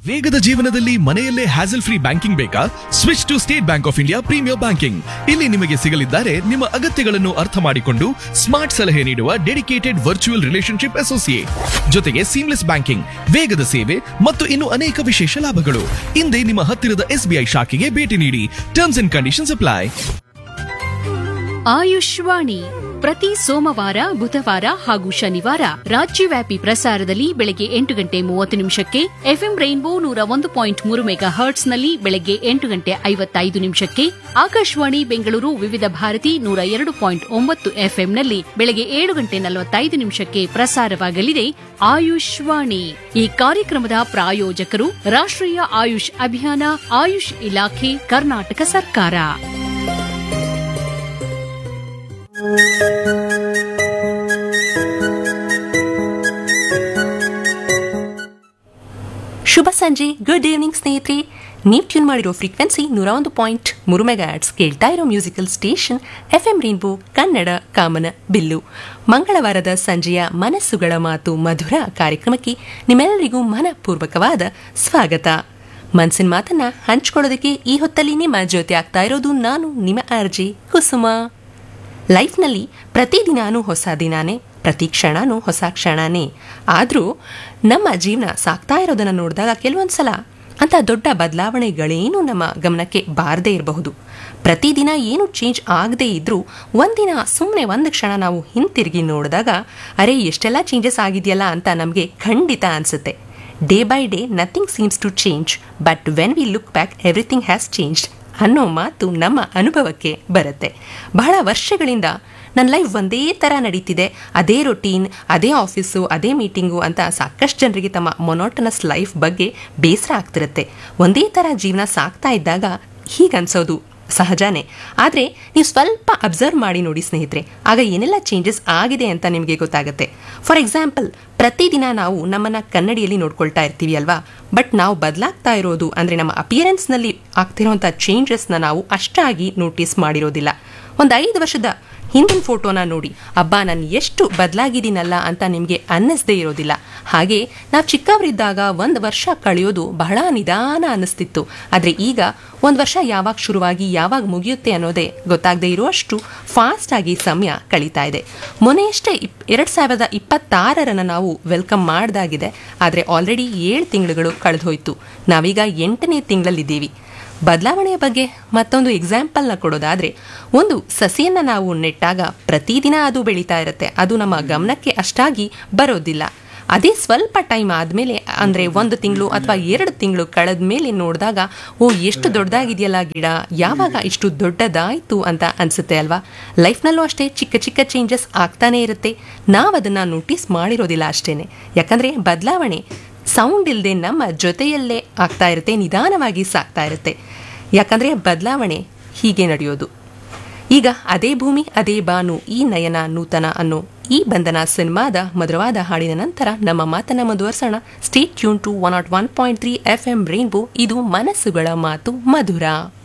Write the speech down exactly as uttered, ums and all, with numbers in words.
ವೇಗದ ಜೀವನದಲ್ಲಿ ಮನೆಯಲ್ಲೇ ಹ್ಯಾಸಲ್ ಫ್ರೀ ಬ್ಯಾಂಕಿಂಗ್ ಬೇಕಾ? Switch to state bank of India premier banking. ಇಲ್ಲಿ ನಿಮಗೆ ಸಿಗಲಿದ್ದಾರೆ ನಿಮ್ಮ ಅಗತ್ಯಗಳನ್ನು ಅರ್ಥ ಮಾಡಿಕೊಂಡು ಸ್ಮಾರ್ಟ್ ಸಲಹೆ ನೀಡುವ ಡೆಡಿಕೇಟೆಡ್ ವರ್ಚುವಲ್ ರಿಲೇಶನ್ಶಿಪ್ ಅಸೋಸಿಯೇಟ್, ಜೊತೆಗೆ ಸೀಮ್ಲೆಸ್ ಬ್ಯಾಂಕಿಂಗ್, ವೇಗದ ಸೇವೆ ಮತ್ತು ಇನ್ನು ಅನೇಕ ವಿಶೇಷ ಲಾಭಗಳು. ಹಿಂದೆ ನಿಮ್ಮ ಹತ್ತಿರದ ಎಸ್ಬಿಐ ಶಾಖೆಗೆ ಭೇಟಿ ನೀಡಿ. Terms and conditions apply. Ayushvani ಪ್ರತಿ ಸೋಮವಾರ, ಬುಧವಾರ ಹಾಗೂ ಶನಿವಾರ ರಾಜ್ಯವ್ಯಾಪಿ ಪ್ರಸಾರದಲ್ಲಿ ಬೆಳಗ್ಗೆ ಎಂಟು ಗಂಟೆ ಮೂವತ್ತು ನಿಮಿಷಕ್ಕೆ, ಎಫ್ಎಂ ರೈನ್ಬೋ ನೂರ ಒಂದು ಪಾಯಿಂಟ್ ಮೂರು ಮೆಗಾ ಹರ್ಟ್ಸ್ನಲ್ಲಿ ಬೆಳಗ್ಗೆ ಎಂಟು ಗಂಟೆ ಐವತ್ತೈದು ನಿಮಿಷಕ್ಕೆ, ಆಕಾಶವಾಣಿ ಬೆಂಗಳೂರು ವಿವಿಧ ಭಾರತಿ ನೂರ ಎರಡು ಪಾಯಿಂಟ್ ಒಂಬತ್ತು ಎಫ್ಎಂನಲ್ಲಿ ಬೆಳಗ್ಗೆ ಏಳು ಗಂಟೆ ನಲವತ್ತೈದು ನಿಮಿಷಕ್ಕೆ ಪ್ರಸಾರವಾಗಲಿದೆ ಆಯುಷ್ವಾಣಿ. ಈ ಕಾರ್ಯಕ್ರಮದ ಪ್ರಾಯೋಜಕರು ರಾಷ್ಟ್ರೀಯ ಆಯುಷ್ ಅಭಿಯಾನ, ಆಯುಷ್ ಇಲಾಖೆ, ಕರ್ನಾಟಕ ಸರ್ಕಾರ. ಶುಭ ಸಂಜೆ, ಗುಡ್ ಈವ್ನಿಂಗ್ ಸ್ನೇಹಿತರೆ. ನೀವು ಟ್ಯೂನ್ ಮಾಡಿರೋ ಫ್ರೀಕ್ವೆನ್ಸಿ ನೂರ ಒಂದು ಪಾಯಿಂಟ್ ಮೂರು ಮೆಗಾ ಹರ್ಟ್ಸ್. ಕೇಳ್ತಾ ಇರೋ musical station F M rainbow Kannada ಕಾಮನ ಬಿಲ್ಲು. ಮಂಗಳವಾರದ ಸಂಜೆಯ ಮನಸ್ಸುಗಳ ಮಾತು ಮಧುರ ಕಾರ್ಯಕ್ರಮಕ್ಕೆ ನಿಮ್ಮೆಲ್ಲರಿಗೂ ಮನಪೂರ್ವಕವಾದ ಸ್ವಾಗತ. ಮನಸ್ಸಿನ ಮಾತನ್ನ ಹಂಚ್ಕೊಳ್ಳೋದಕ್ಕೆ ಈ ಹೊತ್ತಲ್ಲಿ ನಿಮ್ಮ ಜೊತೆ ಆಗ್ತಾ ಇರೋದು ನಾನು, ನಿಮ್ಮ ಆರ್ಜೆ ಕುಸುಮ. ಲೈಫ್ನಲ್ಲಿ ಪ್ರತಿದಿನಾನೂ ಹೊಸ ದಿನಾನೇ, ಪ್ರತಿ ಕ್ಷಣನೂ ಹೊಸ ಕ್ಷಣನೇ. ಆದರೂ ನಮ್ಮ ಜೀವನ ಸಾಕ್ತಾ ಇರೋದನ್ನು ನೋಡಿದಾಗ ಕೆಲವೊಂದ್ಸಲ ಅಂಥ ದೊಡ್ಡ ಬದಲಾವಣೆಗಳೇನು ನಮ್ಮ ಗಮನಕ್ಕೆ ಬಾರದೇ ಇರಬಹುದು. ಪ್ರತಿದಿನ ಏನು ಚೇಂಜ್ ಆಗದೇ ಇದ್ರೂ ಒಂದಿನ ಸುಮ್ಮನೆ ಒಂದು ಕ್ಷಣ ನಾವು ಹಿಂತಿರುಗಿ ನೋಡಿದಾಗ ಅರೆ ಎಷ್ಟೆಲ್ಲ ಚೇಂಜಸ್ ಆಗಿದೆಯಲ್ಲ ಅಂತ ನಮಗೆ ಖಂಡಿತ ಅನಿಸುತ್ತೆ. Day by day nothing seems to change, but when we look back everything has changed ಅನ್ನೋ ಮಾತು ನಮ್ಮ ಅನುಭವಕ್ಕೆ ಬರುತ್ತೆ. ಬಹಳ ವರ್ಷಗಳಿಂದ ನನ್ನ ಲೈಫ್ ಒಂದೇ ಥರ ನಡೀತಿದೆ, ಅದೇ ರೊಟೀನ್, ಅದೇ ಆಫೀಸು, ಅದೇ ಮೀಟಿಂಗು ಅಂತ ಸಾಕಷ್ಟು ಜನರಿಗೆ ತಮ್ಮ ಮೊನೋಟನಸ್ ಲೈಫ್ ಬಗ್ಗೆ ಬೇಸರ ಆಗ್ತಿರುತ್ತೆ. ಒಂದೇ ಥರ ಜೀವನ ಸಾಕ್ತಾ ಇದ್ದಾಗ ಹೀಗನ್ಸೋದು ಸಹಜನೇ. ಆದರೆ ನೀವು ಸ್ವಲ್ಪ ಅಬ್ಸರ್ವ್ ಮಾಡಿ ನೋಡಿ ಸ್ನೇಹಿತರೆ, ಆಗ ಏನೆಲ್ಲ ಚೇಂಜಸ್ ಆಗಿದೆ ಅಂತ ನಿಮಗೆ ಗೊತ್ತಾಗುತ್ತೆ. ಫಾರ್ ಎಕ್ಸಾಂಪಲ್, ಪ್ರತಿದಿನ ನಾವು ನಮ್ಮನ್ನು ಕನ್ನಡಿಯಲ್ಲಿ ನೋಡ್ಕೊಳ್ತಾ ಇರ್ತೀವಿ ಅಲ್ವಾ, ಬಟ್ ನಾವು ಬದಲಾಗ್ತಾ ಇರೋದು ಅಂದರೆ ನಮ್ಮ ಅಪಿಯರೆನ್ಸ್ನಲ್ಲಿ ಆಗ್ತಿರೋಂಥ ಚೇಂಜಸ್ನ ನಾವು ಅಷ್ಟಾಗಿ ನೋಟಿಸ್ ಮಾಡಿರೋದಿಲ್ಲ. ಒಂದು ಐದು ವರ್ಷದ ಹಿಂದಿನ ಫೋಟೋನ ನೋಡಿ ಅಬ್ಬಾ ನಾನು ಎಷ್ಟು ಬದಲಾಗಿದ್ದೀನಲ್ಲ ಅಂತ ನಿಮಗೆ ಅನ್ನಿಸದೇ ಇರೋದಿಲ್ಲ. ಹಾಗೆ ನಾವು ಚಿಕ್ಕವರಿದ್ದಾಗ ಒಂದು ವರ್ಷ ಕಳೆಯೋದು ಬಹಳ ನಿಧಾನ ಅನ್ನಿಸ್ತಿತ್ತು. ಆದರೆ ಈಗ ಒಂದು ವರ್ಷ ಯಾವಾಗ ಶುರುವಾಗಿ ಯಾವಾಗ ಮುಗಿಯುತ್ತೆ ಅನ್ನೋದೇ ಗೊತ್ತಾಗದೇ ಇರುವಷ್ಟು ಫಾಸ್ಟಾಗಿ ಸಮಯ ಕಳೀತಾ ಇದೆ. ಮೊನ್ನೆಯಷ್ಟೇ ಇಪ್ ಎರಡು ಸಾವಿರದ ಇಪ್ಪತ್ತಾರರನ್ನು ನಾವು ವೆಲ್ಕಮ್ ಮಾಡಿದಾಗಿದೆ. ಆದರೆ ಆಲ್ರೆಡಿ ಏಳು ತಿಂಗಳುಗಳು ಕಳೆದು ಹೋಯಿತು. ನಾವೀಗ ಎಂಟನೇ ತಿಂಗಳಲ್ಲಿದ್ದೀವಿ. ಬದಲಾವಣೆಯ ಬಗ್ಗೆ ಮತ್ತೊಂದು ಎಕ್ಸಾಂಪಲ್ನ ಕೊಡೋದಾದರೆ, ಒಂದು ಸಸಿಯನ್ನು ನಾವು ನೆಟ್ಟಾಗ ಪ್ರತಿದಿನ ಅದು ಬೆಳೀತಾ ಇರುತ್ತೆ, ಅದು ನಮ್ಮ ಗಮನಕ್ಕೆ ಅಷ್ಟಾಗಿ ಬರೋದಿಲ್ಲ. ಅದೇ ಸ್ವಲ್ಪ ಟೈಮ್ ಆದಮೇಲೆ ಅಂದರೆ ಒಂದು ತಿಂಗಳು ಅಥವಾ ಎರಡು ತಿಂಗಳು ಕಳೆದ ಮೇಲೆ ನೋಡಿದಾಗ ಓ ಎಷ್ಟು ದೊಡ್ಡದಾಗಿದೆಯಲ್ಲ ಗಿಡ, ಯಾವಾಗ ಇಷ್ಟು ದೊಡ್ಡದಾಯಿತು ಅಂತ ಅನಿಸುತ್ತೆ ಅಲ್ವಾ. ಲೈಫ್ನಲ್ಲೂ ಅಷ್ಟೇ ಚಿಕ್ಕ ಚಿಕ್ಕ ಚೇಂಜಸ್ ಆಗ್ತಾನೇ ಇರುತ್ತೆ, ನಾವು ಅದನ್ನು ನೋಟಿಸ್ ಮಾಡಿರೋದಿಲ್ಲ ಅಷ್ಟೇ. ಯಾಕಂದರೆ ಬದಲಾವಣೆ ಸೌಂಡ್ ಇಲ್ಲದೆ ನಮ್ಮ ಜೊತೆಯಲ್ಲೇ ಆಗ್ತಾ ಇರುತ್ತೆ, ನಿಧಾನವಾಗಿ ಸಾಗ್ತಾ ಇರುತ್ತೆ. ಯಾಕಂದರೆ ಬದಲಾವಣೆ ಹೀಗೆ ನಡೆಯೋದು. ಈಗ ಅದೇ ಭೂಮಿ ಅದೇ ಬಾನು ಈ ನಯನ ನೂತನ ಅನ್ನೋ ಈ ಬಂಧನ ಸಿನಿಮಾದ ಮಧುರವಾದ ಹಾಡಿನ ನಂತರ ನಮ್ಮ ಮಾತನ್ನ ಮುಂದುವರಿಸೋಣ. Stay tune to one not one point three F M rainbow. ಇದು ಮನಸ್ಸುಗಳ ಮಾತು ಮಧುರ.